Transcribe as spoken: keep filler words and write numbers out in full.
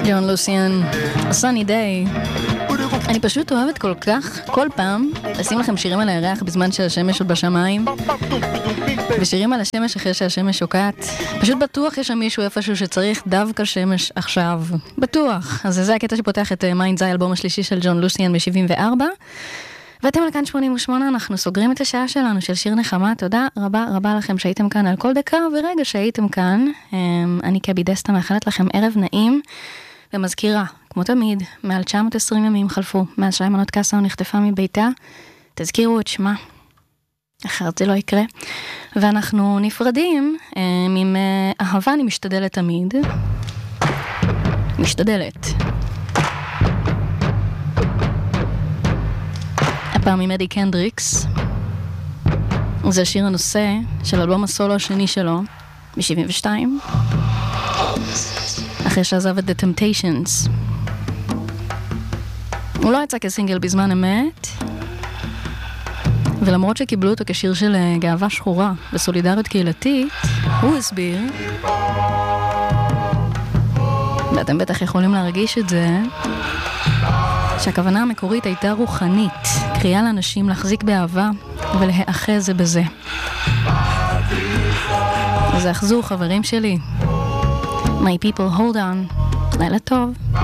ג'ון לוסיאן, A Sunny Day. אני פשוט אוהבת כל כך, כל פעם, לשים לכם שירים על הירח בזמן שהשמש עוד בשמיים, ושירים על השמש אחרי שהשמש שוקעת. פשוט בטוח יש שם מישהו איפשהו שצריך דווקא שמש עכשיו. בטוח. אז זה הקטע שפותח את מיינד זי, האלבום השלישי של ג'ון לוסיאן ב-שבעים וארבע. ואתם על כאן שמונים ושמונה, אנחנו סוגרים את השעה שלנו של שיר נחמה. תודה רבה רבה לכם שהייתם כאן על כל דקה ורגע שהייתם כאן. אני קבי דסטה מאחלת לכם ערב נעים, ומזכירה, כמו תמיד, מעל תשע מאות ועשרים ימים חלפו מאז שיימנוט קסאו נחטפה מביתה. תזכירו את שמה, אחרת זה לא יקרה. ואנחנו נפרדים עם אהבה אני משתדלת תמיד. משתדלת. הפעם עם אדי קנדריקס. זה שיר הנושא של אלבום הסולו השני שלו ב-שבעים ושתיים. אחרי שעזב את The Temptations. הוא לא יצא כסינגל בזמן אמת, ולמרות שקיבלו אותו כשיר של גאווה שחורה וסולידריות קהילתית, הוא הסביר, ואתם בטח יכולים להרגיש את זה, שהכוונה המקורית הייתה רוחנית, קריאה לאנשים להחזיק באהבה ולהאחז זה בזה. אז אחזו חברים שלי. My people hold on. לילה טוב.